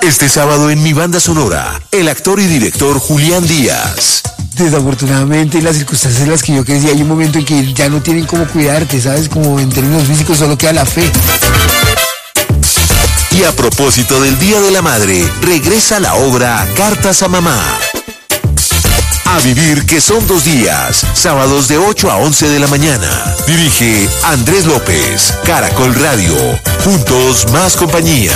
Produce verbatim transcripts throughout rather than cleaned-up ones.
Este sábado en Mi Banda Sonora, el actor y director Julián Díaz. Desafortunadamente, las circunstancias en las que yo crecí, hay un momento en que ya no tienen cómo cuidarte, ¿sabes? Como en términos físicos solo queda la fe. Y a propósito del Día de la Madre, regresa la obra Cartas a Mamá. A vivir que son dos días, sábados de ocho a once de la mañana. Dirige Andrés López, Caracol Radio. Juntos más compañía.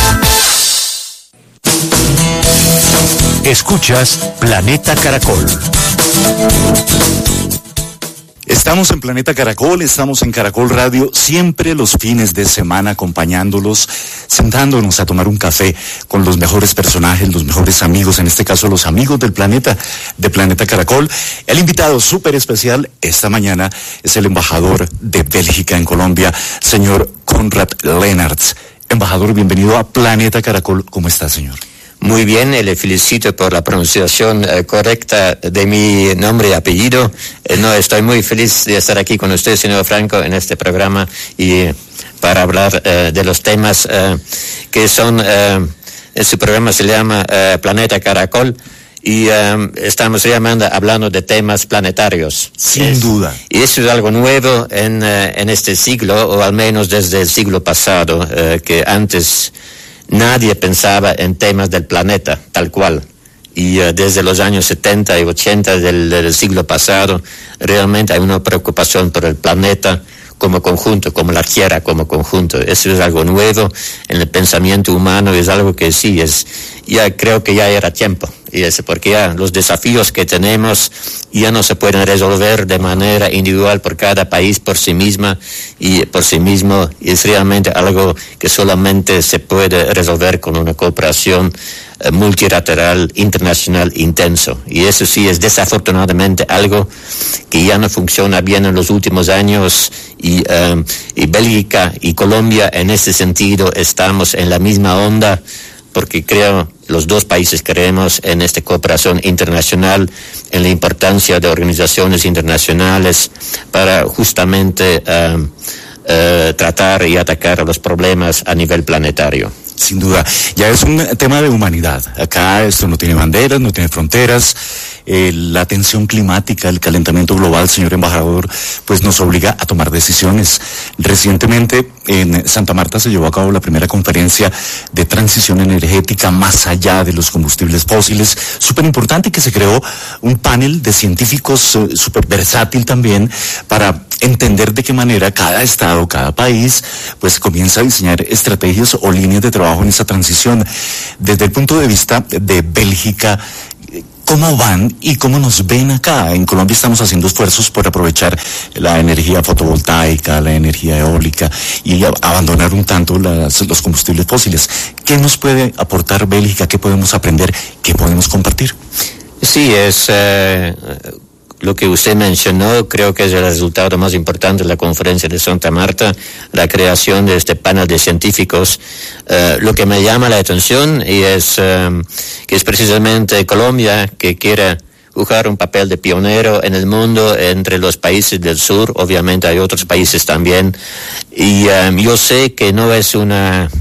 Escuchas Planeta Caracol. Estamos en Planeta Caracol, estamos en Caracol Radio, siempre los fines de semana acompañándolos, sentándonos a tomar un café con los mejores personajes, los mejores amigos, en este caso los amigos del planeta, de Planeta Caracol. El invitado súper especial esta mañana es el embajador de Bélgica en Colombia, señor Konrad Leenaerts. Embajador, bienvenido a Planeta Caracol. ¿Cómo está, señor? Muy bien, le felicito por la pronunciación eh, correcta de mi nombre y apellido. Eh, no, estoy muy feliz de estar aquí con usted, señor Franco, en este programa y eh, para hablar eh, de los temas eh, que son, eh, su programa se llama eh, Planeta Caracol y eh, estamos llamando, hablando de temas planetarios. Sin es, duda. Y eso es algo nuevo en, eh, en este siglo, o al menos desde el siglo pasado, eh, que antes nadie pensaba en temas del planeta, tal cual. Y uh, desde los años setenta y ochenta del, del siglo pasado, realmente hay una preocupación por el planeta como conjunto, como la Tierra como conjunto. Eso es algo nuevo en el pensamiento humano, es algo que sí, es ya creo que ya era tiempo. Y es porque ya los desafíos que tenemos ya no se pueden resolver de manera individual por cada país por sí misma y por sí mismo. Es realmente algo que solamente se puede resolver con una cooperación eh, multilateral, internacional, intenso. Y eso sí es desafortunadamente algo que ya no funciona bien en los últimos años y, eh, y Bélgica y Colombia en ese sentido estamos en la misma onda, porque creo, los dos países creemos en esta cooperación internacional, en la importancia de organizaciones internacionales para justamente uh, uh, tratar y atacar los problemas a nivel planetario. Sin duda, ya es un tema de humanidad. Acá esto no tiene banderas, no tiene fronteras. Eh, la tensión climática, el calentamiento global, señor embajador, pues nos obliga a tomar decisiones. Recientemente en Santa Marta se llevó a cabo la primera conferencia de transición energética más allá de los combustibles fósiles. Súper importante que se creó un panel de científicos eh, súper versátil también para entender de qué manera cada estado, cada país, pues comienza a diseñar estrategias o líneas de trabajo en esa transición. Desde el punto de vista de Bélgica, ¿cómo van y cómo nos ven acá? En Colombia estamos haciendo esfuerzos por aprovechar la energía fotovoltaica, la energía eólica y a- abandonar un tanto las, los combustibles fósiles. ¿Qué nos puede aportar Bélgica? ¿Qué podemos aprender? ¿Qué podemos compartir? Sí, es eh, lo que usted mencionó, creo que es el resultado más importante de la conferencia de Santa Marta, la creación de este panel de científicos. Eh, lo que me llama la atención y es eh, que es precisamente Colombia que quiere jugar un papel de pionero en el mundo entre los países del sur. Obviamente hay otros países también y eh, yo sé que no es una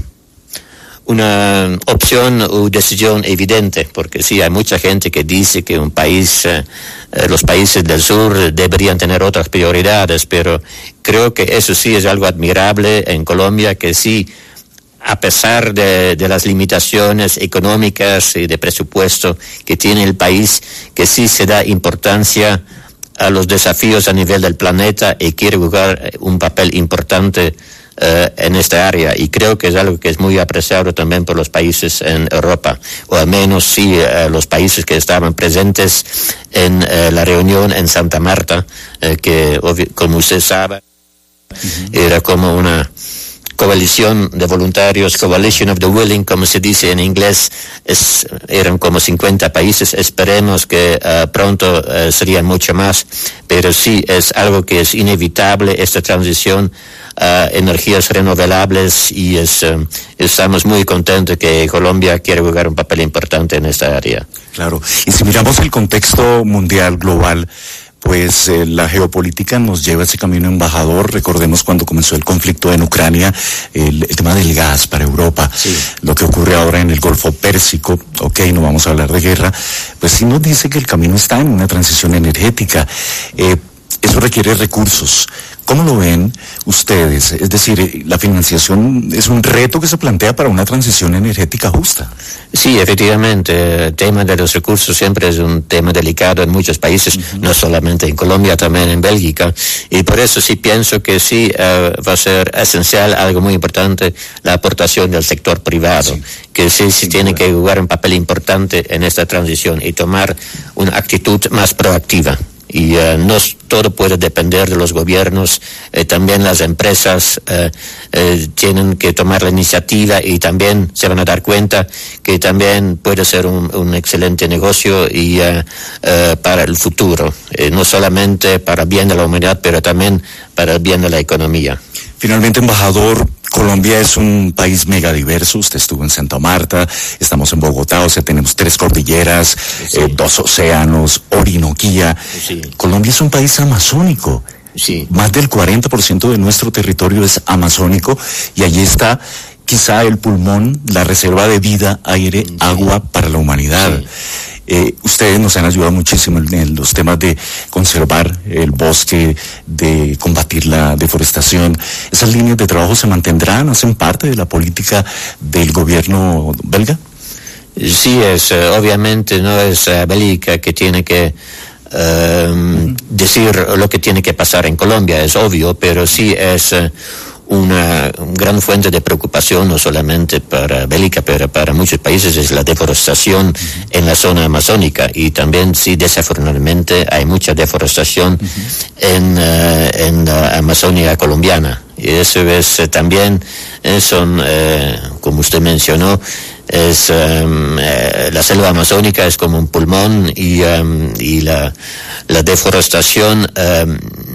una opción o decisión evidente, porque sí, hay mucha gente que dice que un país, eh, los países del sur deberían tener otras prioridades, pero creo que eso sí es algo admirable en Colombia, que sí, a pesar de, de las limitaciones económicas y de presupuesto que tiene el país, que sí se da importancia a los desafíos a nivel del planeta y quiere jugar un papel importante Uh, en esta área, y creo que es algo que es muy apreciado también por los países en Europa, o al menos sí uh, los países que estaban presentes en uh, la reunión en Santa Marta, uh, que como usted sabe, uh-huh. era como una coalición de voluntarios, coalition of the willing, como se dice en inglés, es, eran como cincuenta países. Esperemos que uh, pronto uh, serían mucho más, pero sí es algo que es inevitable, esta transición a uh, energías renovables, y es, uh, estamos muy contentos que Colombia quiere jugar un papel importante en esta área. Claro, y si miramos el contexto mundial, global, pues eh, la geopolítica nos lleva a ese camino, embajador. Recordemos cuando comenzó el conflicto en Ucrania, el, el tema del gas para Europa, sí. Lo que ocurre ahora en el Golfo Pérsico, ok, no vamos a hablar de guerra, pues sí nos dice que el camino está en una transición energética. Eh, eso requiere recursos. ¿Cómo lo ven ustedes? Es decir, la financiación es un reto que se plantea para una transición energética justa. Sí, efectivamente, el tema de los recursos siempre es un tema delicado en muchos países, uh-huh. No solamente en Colombia, también en Bélgica, y por eso sí pienso que sí uh, va a ser esencial, algo muy importante, la aportación del sector privado, sí. que sí, sí tiene que jugar un papel importante en esta transición y tomar una actitud más proactiva. Y uh, no todo puede depender de los gobiernos, eh, también las empresas eh, eh, tienen que tomar la iniciativa y también se van a dar cuenta que también puede ser un, un excelente negocio y uh, uh, para el futuro, eh, no solamente para el bien de la humanidad, pero también para el bien de la economía. Finalmente, embajador, Colombia es un país mega diverso. Usted estuvo en Santa Marta, estamos en Bogotá, o sea, tenemos tres cordilleras, sí. eh, dos océanos, Orinoquía. Sí. Colombia es un país amazónico. Sí. Más del cuarenta por ciento de nuestro territorio es amazónico y allí está quizá el pulmón, la reserva de vida, aire, sí. agua para la humanidad. Sí. Eh, ustedes nos han ayudado muchísimo en, en los temas de conservar el bosque, de combatir la deforestación. ¿Esas líneas de trabajo se mantendrán, hacen parte de la política del gobierno belga? Sí, es uh, obviamente no es uh, Bélgica que tiene que uh, uh-huh. decir lo que tiene que pasar en Colombia, es obvio, pero sí es uh, una, una gran fuente de preocupación, no solamente para Bélgica, pero para muchos países, es la deforestación uh-huh. en la zona amazónica, y también sí, desafortunadamente hay mucha deforestación uh-huh. en, uh, en la Amazonia colombiana, y eso es uh, también, eh, son, uh, como usted mencionó, es um, eh, la selva amazónica es como un pulmón, y, um, y la, la deforestación um,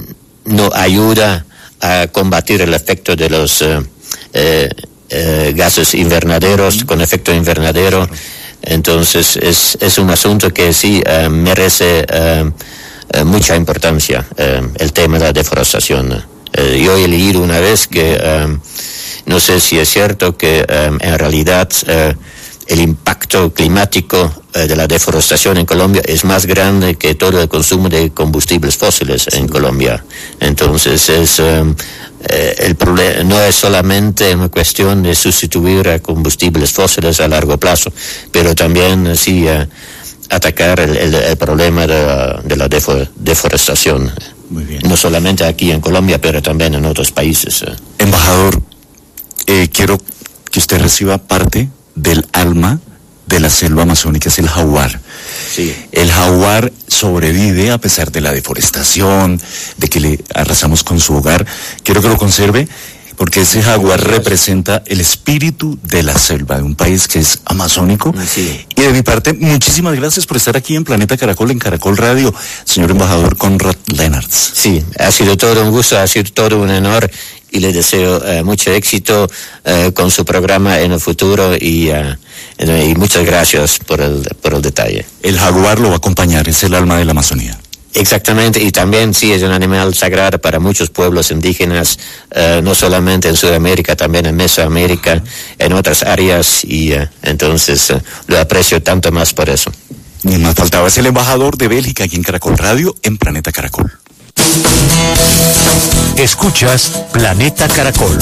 no ayuda a combatir el efecto de los uh, eh, eh, gases invernaderos, mm. con efecto invernadero. Entonces es, es un asunto que sí uh, merece uh, uh, mucha importancia, uh, el tema de la deforestación. Uh, yo he leído una vez que, um, no sé si es cierto, que um, en realidad uh, el impacto climático eh, de la deforestación en Colombia es más grande que todo el consumo de combustibles fósiles en Colombia. Entonces es um, eh, el problema no es solamente una cuestión de sustituir a combustibles fósiles a largo plazo, pero también sí eh, atacar el, el, el problema de la, de la defor, deforestación. Muy bien. No solamente aquí en Colombia, pero también en otros países. Eh. Embajador, eh, quiero que usted reciba parte del alma de la selva amazónica, es el jaguar. Sí. El jaguar sobrevive a pesar de la deforestación, de que le arrasamos con su hogar. Quiero que lo conserve, porque ese jaguar representa el espíritu de la selva, de un país que es amazónico. Sí. Y de mi parte, muchísimas gracias por estar aquí en Planeta Caracol, en Caracol Radio, señor embajador Conrad Leenaerts. Sí, ha sido todo un gusto, ha sido todo un honor, y le deseo uh, mucho éxito uh, con su programa en el futuro, y, uh, y muchas gracias por el, por el detalle. El jaguar lo va a acompañar, es el alma de la Amazonía. Exactamente, y también sí es un animal sagrado para muchos pueblos indígenas, uh, no solamente en Sudamérica, también en Mesoamérica, en otras áreas, y uh, entonces uh, lo aprecio tanto más por eso. Ni más faltaba, es el embajador de Bélgica aquí en Caracol Radio, en Planeta Caracol. Escuchas Planeta Caracol.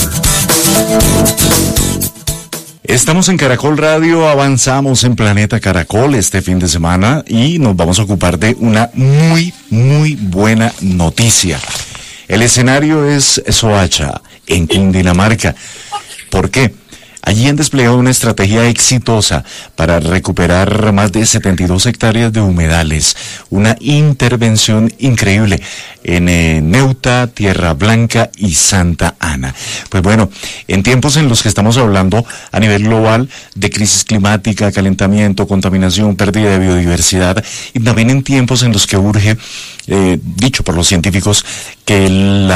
Estamos en Caracol Radio, avanzamos en Planeta Caracol este fin de semana y nos vamos a ocupar de una muy, muy buena noticia. El escenario es Soacha, en Cundinamarca. ¿Por qué? Allí han desplegado una estrategia exitosa para recuperar más de setenta y dos hectáreas de humedales. Una intervención increíble en eh, Neuta, Tierra Blanca y Santa Ana. Pues bueno, en tiempos en los que estamos hablando a nivel global de crisis climática, calentamiento, contaminación, pérdida de biodiversidad, y también en tiempos en los que urge eh, dicho por los científicos, que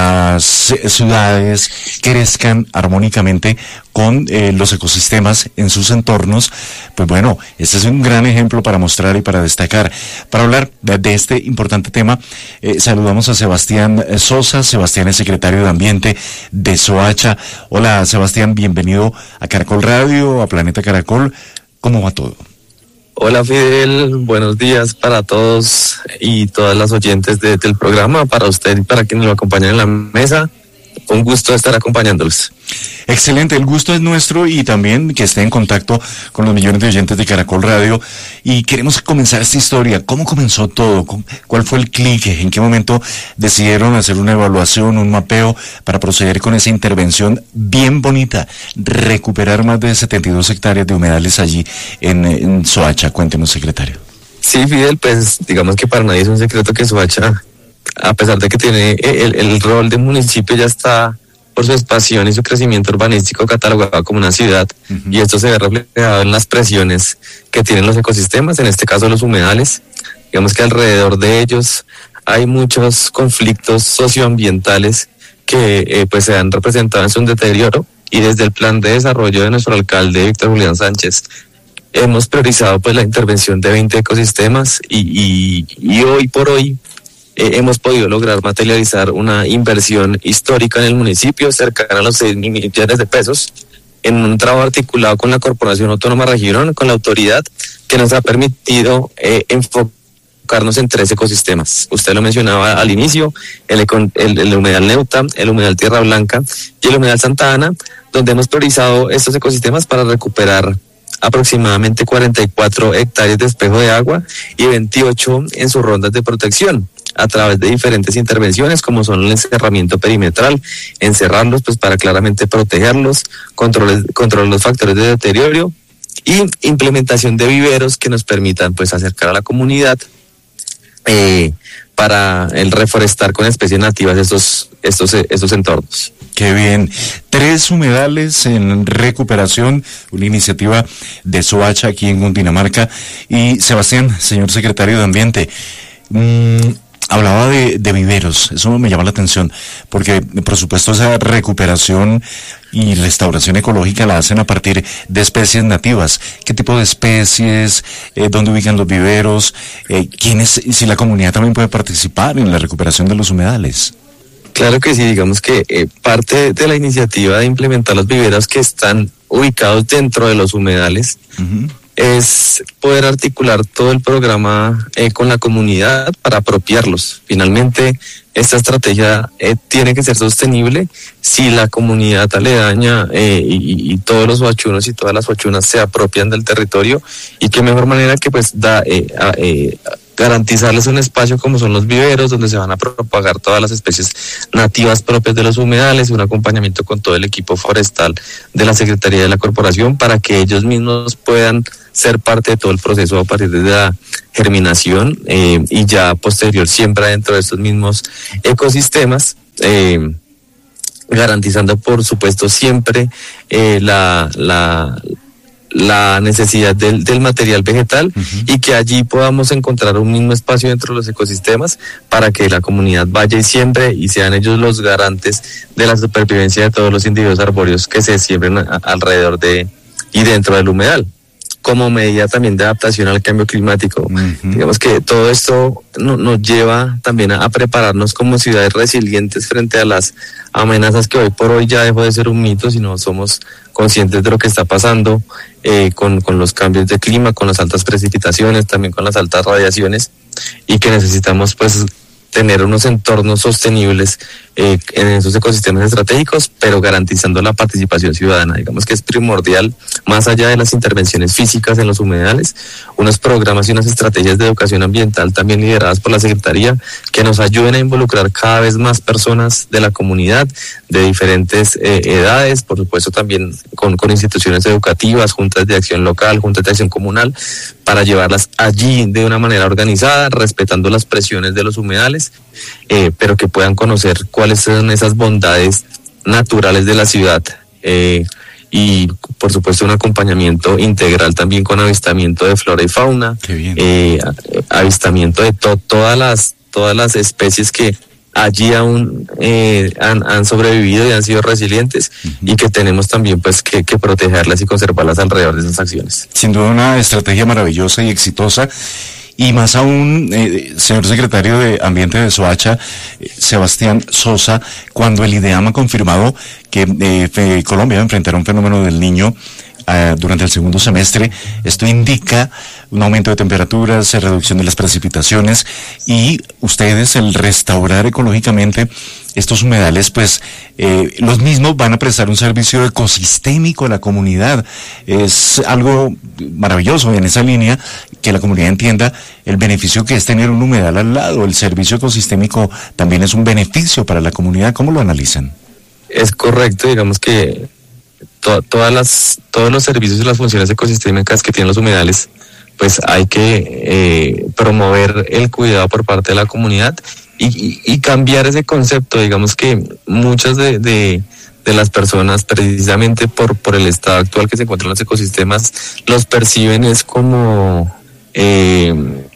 las ciudades crezcan armónicamente con eh, los ecosistemas en sus entornos. Pues bueno, este es un gran ejemplo para mostrar y para destacar. Para hablar de, de este importante tema, eh, saludamos a Sebastián Sosa. Sebastián es secretario de Ambiente de Soacha. Hola Sebastián, bienvenido a Caracol Radio, a Planeta Caracol. ¿Cómo va todo? Hola Fidel, buenos días para todos y todas las oyentes de, del programa, para usted y para quienes lo acompañan en la mesa. Un gusto estar acompañándolos. Excelente, el gusto es nuestro y también que esté en contacto con los millones de oyentes de Caracol Radio. Y queremos comenzar esta historia. ¿Cómo comenzó todo? ¿Cuál fue el clic? ¿En qué momento decidieron hacer una evaluación, un mapeo para proceder con esa intervención bien bonita? Recuperar más de setenta y dos hectáreas de humedales allí en, en Soacha. Cuéntenos, secretario. Sí, Fidel, pues digamos que para nadie es un secreto que Soacha, a pesar de que tiene el, el rol de municipio, ya está por su expansión y su crecimiento urbanístico catalogado como una ciudad, uh-huh. Y esto se ve reflejado en las presiones que tienen los ecosistemas, en este caso los humedales. Digamos que alrededor de ellos hay muchos conflictos socioambientales que eh, pues se han representado en su deterioro, y desde el plan de desarrollo de nuestro alcalde Víctor Julián Sánchez hemos priorizado pues la intervención de veinte ecosistemas y, y, y hoy por hoy Eh, hemos podido lograr materializar una inversión histórica en el municipio cercana a los seis mil millones de pesos en un trabajo articulado con la Corporación Autónoma de Girón, con la autoridad, que nos ha permitido eh, enfocarnos en tres ecosistemas. Usted lo mencionaba al inicio, el, el, el humedal Neuta, el humedal Tierra Blanca y el humedal Santa Ana, donde hemos priorizado estos ecosistemas para recuperar aproximadamente cuarenta y cuatro hectáreas de espejo de agua y veintiocho en sus rondas de protección, a través de diferentes intervenciones como son el encerramiento perimetral, encerrarlos pues para claramente protegerlos, controlar, controlar los factores de deterioro y implementación de viveros que nos permitan pues acercar a la comunidad eh, para el reforestar con especies nativas estos, estos, estos entornos. Qué bien. Tres humedales en recuperación, una iniciativa de Soacha aquí en Cundinamarca. Y Sebastián, señor secretario de Ambiente, mmm, hablaba de, de viveros. Eso me llama la atención, porque por supuesto esa recuperación y restauración ecológica la hacen a partir de especies nativas. ¿Qué tipo de especies? Eh, ¿Dónde ubican los viveros? Eh, ¿quiénes, si la comunidad también puede participar en la recuperación de los humedales? Claro que sí, digamos que eh, parte de la iniciativa de implementar los viveros que están ubicados dentro de los humedales, uh-huh. es poder articular todo el programa eh, con la comunidad para apropiarlos. Finalmente, esta estrategia eh, tiene que ser sostenible si la comunidad aledaña eh, y, y todos los huachunos y todas las huachunas se apropian del territorio, y qué mejor manera que pues da eh, a, eh, garantizarles un espacio como son los viveros, donde se van a propagar todas las especies nativas propias de los humedales, un acompañamiento con todo el equipo forestal de la Secretaría de la Corporación para que ellos mismos puedan ser parte de todo el proceso a partir de la germinación eh, y ya posterior siempre dentro de estos mismos ecosistemas, eh, garantizando por supuesto siempre eh, la... la la necesidad del, del material vegetal, uh-huh. y que allí podamos encontrar un mismo espacio dentro de los ecosistemas para que la comunidad vaya y siembre y sean ellos los garantes de la supervivencia de todos los individuos arbóreos que se siembren a, alrededor de y dentro del humedal, como medida también de adaptación al cambio climático. Uh-huh. Digamos que todo esto no, nos lleva también a, a prepararnos como ciudades resilientes frente a las amenazas que hoy por hoy ya dejó de ser un mito, sino somos conscientes de lo que está pasando eh, con, con los cambios de clima, con las altas precipitaciones, también con las altas radiaciones, y que necesitamos pues tener unos entornos sostenibles eh, en esos ecosistemas estratégicos, pero garantizando la participación ciudadana. Digamos que es primordial, más allá de las intervenciones físicas en los humedales, unos programas y unas estrategias de educación ambiental también lideradas por la Secretaría, que nos ayuden a involucrar cada vez más personas de la comunidad, de diferentes eh, edades, por supuesto también con, con instituciones educativas, juntas de acción local, juntas de acción comunal, para llevarlas allí de una manera organizada, respetando las presiones de los humedales, eh, pero que puedan conocer cuáles son esas bondades naturales de la ciudad, eh, y por supuesto un acompañamiento integral también con avistamiento de flora y fauna, Qué bien. eh, avistamiento de to- todas las todas las especies que allí aún eh, han, han sobrevivido y han sido resilientes, uh-huh. y que tenemos también pues que, que protegerlas y conservarlas alrededor de esas acciones. Sin duda una estrategia maravillosa y exitosa. Y más aún, eh, señor secretario de Ambiente de Soacha, eh, Sebastián Sosa, cuando el IDEAM ha confirmado que eh, Colombia va a enfrentar un fenómeno del Niño eh, durante el segundo semestre, esto indica un aumento de temperaturas, reducción de las precipitaciones, y ustedes, el restaurar ecológicamente estos humedales, pues eh, los mismos van a prestar un servicio ecosistémico a la comunidad. Es algo maravilloso en esa línea, que la comunidad entienda el beneficio que es tener un humedal al lado. El servicio ecosistémico también es un beneficio para la comunidad. ¿Cómo lo analizan? Es correcto, digamos que to- todas las, todos los servicios y las funciones ecosistémicas que tienen los humedales, pues hay que eh, promover el cuidado por parte de la comunidad y, y, y cambiar ese concepto. Digamos que muchas de, de, de las personas, precisamente por, por el estado actual que se encuentran los ecosistemas, los perciben es como eh,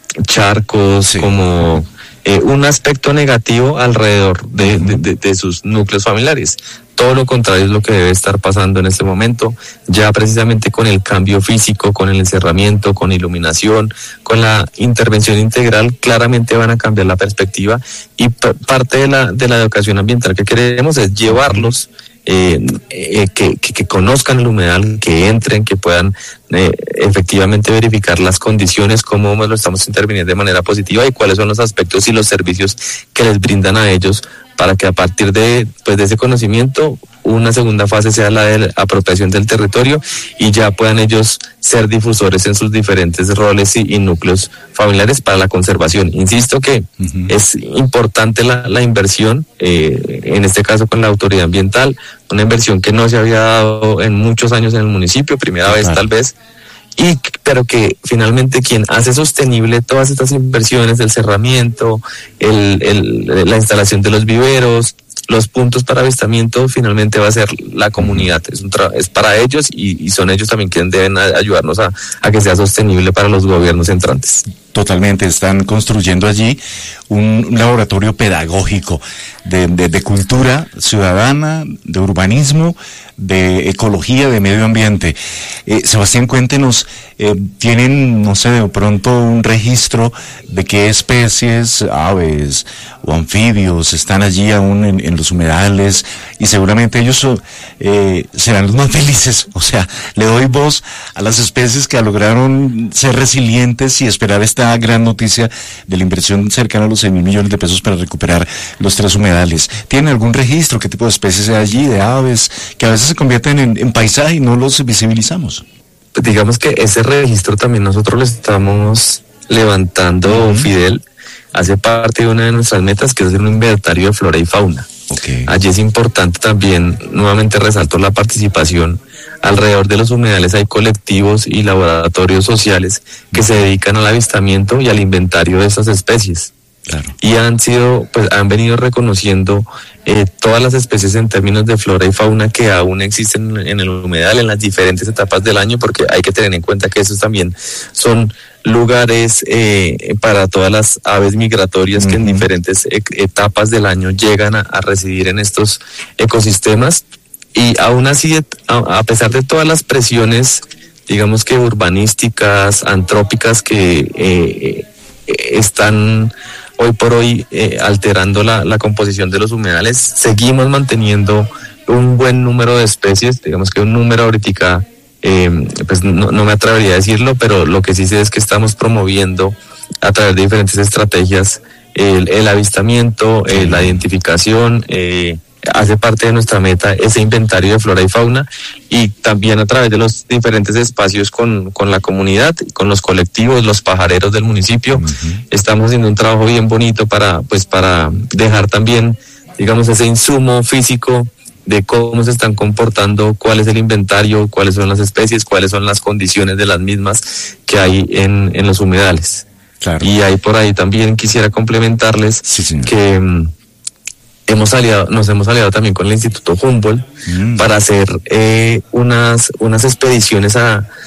charcos, sí. como eh, un aspecto negativo alrededor de, de, de, de sus núcleos familiares. Todo lo contrario es lo que debe estar pasando en este momento, ya precisamente con el cambio físico, con el encerramiento, con iluminación, con la intervención integral, claramente van a cambiar la perspectiva, y p- parte de la, de la educación ambiental que queremos es llevarlos, eh, eh, que, que, que conozcan el humedal, que entren, que puedan eh, efectivamente verificar las condiciones, cómo lo estamos interviniendo de manera positiva y cuáles son los aspectos y los servicios que les brindan a ellos, para que a partir de, pues, de ese conocimiento, una segunda fase sea la de la apropiación del territorio y ya puedan ellos ser difusores en sus diferentes roles y, y núcleos familiares para la conservación. Insisto que uh-huh. es importante la, la inversión, eh, en este caso con la autoridad ambiental, una inversión que no se había dado en muchos años en el municipio, primera uh-huh. vez tal vez, y pero que finalmente quien hace sostenible todas estas inversiones, el cerramiento, el, el, la instalación de los viveros, los puntos para avistamiento, finalmente va a ser la comunidad. Es, un tra- es para ellos y, y son ellos también quienes deben ayudarnos a, a que sea sostenible para los gobiernos entrantes. Totalmente, están construyendo allí un laboratorio pedagógico de, de, de cultura ciudadana, de urbanismo, de ecología, de medio ambiente. Eh, Sebastián, cuéntenos, eh, ¿tienen, no sé, de pronto un registro de qué especies, aves o anfibios están allí aún en, en los humedales? Y seguramente ellos eh, serán los más felices. O sea, le doy voz a las especies que lograron ser resilientes y esperar esta gran noticia de la inversión cercana a los seis mil millones de pesos para recuperar los tres humedales. ¿Tienen algún registro? ¿Qué tipo de especies hay allí, de aves, que a veces se convierten en, en paisaje y no los visibilizamos? Pues digamos que ese registro también nosotros lo estamos levantando, uh-huh. Fidel, hace parte de una de nuestras metas, que es hacer un inventario de flora y fauna. Okay. Allí es importante también, nuevamente resalto la participación. Alrededor de los humedales hay colectivos y laboratorios sociales que se dedican al avistamiento y al inventario de esas especies. Claro. Y han sido, pues han venido reconociendo eh, todas las especies en términos de flora y fauna que aún existen en el humedal en las diferentes etapas del año, porque hay que tener en cuenta que esos también son lugares eh, para todas las aves migratorias, uh-huh. que en diferentes e- etapas del año llegan a, a residir en estos ecosistemas. Y aún así, a, a pesar de todas las presiones, digamos que urbanísticas, antrópicas, que eh, eh, están hoy por hoy eh, alterando la, la composición de los humedales, seguimos manteniendo un buen número de especies. Digamos que un número ahorita, eh, pues no, no me atrevería a decirlo, pero lo que sí sé es que estamos promoviendo a través de diferentes estrategias el, el avistamiento, eh, la identificación, eh, hace parte de nuestra meta ese inventario de flora y fauna, y también a través de los diferentes espacios con, con la comunidad, con los colectivos, los pajareros del municipio. Uh-huh. Estamos haciendo un trabajo bien bonito para, pues, para dejar también, digamos, ese insumo físico de cómo se están comportando, cuál es el inventario, cuáles son las especies, cuáles son las condiciones de las mismas que hay en, en los humedales. Claro. Y ahí por ahí también quisiera complementarles sí, que hemos aliado, nos hemos aliado también con el Instituto Humboldt mm. para hacer eh, unas, unas expediciones a,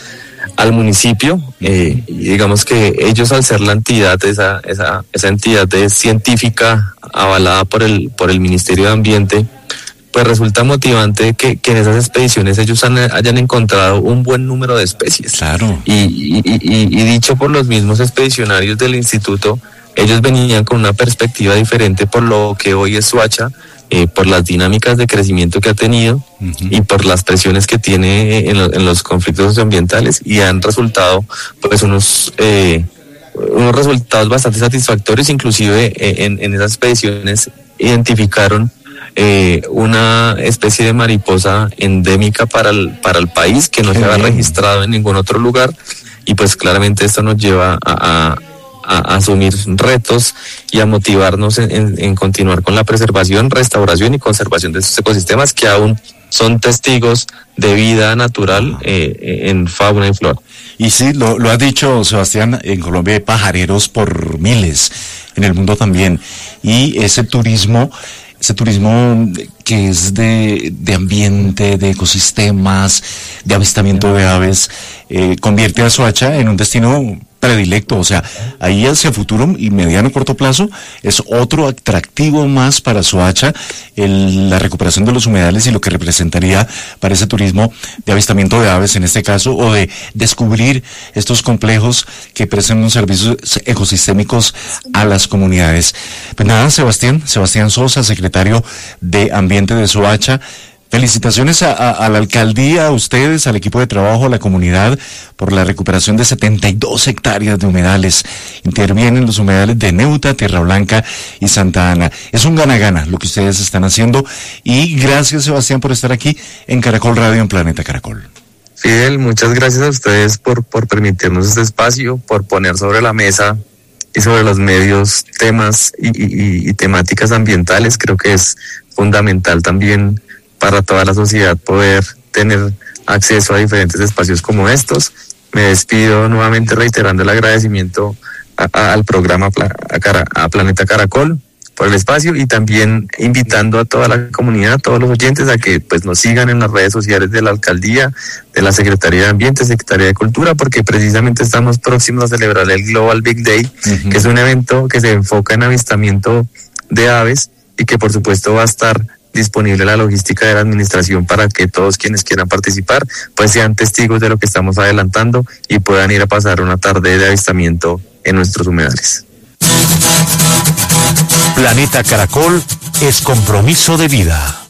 al municipio, eh, y digamos que ellos, al ser la entidad, esa, esa, esa entidad de científica avalada por el, por el Ministerio de Ambiente, pues resulta motivante que, que en esas expediciones ellos han, hayan encontrado un buen número de especies. Claro. Y, y, y, y dicho por los mismos expedicionarios del instituto, ellos venían con una perspectiva diferente por lo que hoy es Soacha, eh, por las dinámicas de crecimiento que ha tenido, uh-huh, y por las presiones que tiene en, lo, en los conflictos socioambientales, y han resultado pues unos eh, unos resultados bastante satisfactorios. Inclusive eh, en, en esas expediciones identificaron eh, una especie de mariposa endémica para el, para el país que no se había registrado en ningún otro lugar, y pues claramente esto nos lleva a, a a asumir retos y a motivarnos en, en, en continuar con la preservación, restauración y conservación de estos ecosistemas que aún son testigos de vida natural eh, en fauna y flora. Y sí, lo, lo ha dicho Sebastián, en Colombia hay pajareros por miles, en el mundo también, y ese turismo, ese turismo que es de, de ambiente, de ecosistemas, de avistamiento de aves, eh, convierte a Soacha en un destino predilecto. O sea, ahí hacia futuro y mediano corto plazo es otro atractivo más para Soacha, el, la recuperación de los humedales y lo que representaría para ese turismo de avistamiento de aves en este caso, o de descubrir estos complejos que prestan unos servicios ecosistémicos a las comunidades. Pues nada, Sebastián, Sebastián Sosa, secretario de Ambiente de Soacha, felicitaciones a, a, a la alcaldía, a ustedes, al equipo de trabajo, a la comunidad, por la recuperación de setenta y dos hectáreas de humedales. Intervienen los humedales de Neuta, Tierra Blanca y Santa Ana. Es un gana-gana lo que ustedes están haciendo, y gracias, Sebastián, por estar aquí en Caracol Radio, en Planeta Caracol. Fidel, muchas gracias a ustedes por, por permitirnos este espacio, por poner sobre la mesa y sobre los medios temas y, y, y temáticas ambientales. Creo que es fundamental también para toda la sociedad poder tener acceso a diferentes espacios como estos. Me despido nuevamente reiterando el agradecimiento a, a, al programa a, Cara, a Planeta Caracol por el espacio, y también invitando a toda la comunidad, a todos los oyentes, a que pues nos sigan en las redes sociales de la alcaldía, de la Secretaría de Ambiente, Secretaría de Cultura, porque precisamente estamos próximos a celebrar el Global Big Day, uh-huh, que es un evento que se enfoca en avistamiento de aves y que por supuesto va a estar disponible la logística de la administración para que todos quienes quieran participar pues sean testigos de lo que estamos adelantando y puedan ir a pasar una tarde de avistamiento en nuestros humedales. Planeta Caracol es compromiso de vida.